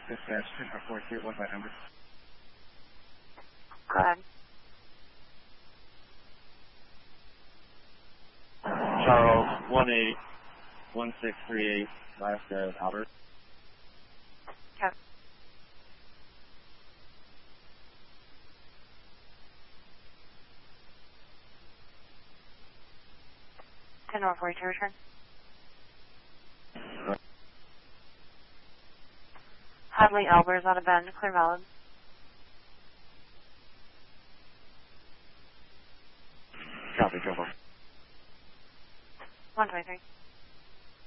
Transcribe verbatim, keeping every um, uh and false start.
Dispatch ten four two, one five number. Go ahead. Charles, one eight one six three eight, last of Albert. Okay. ten forty-two, return. Hadley Albers on a bend, clear valid. Copy, go for. one twenty-three.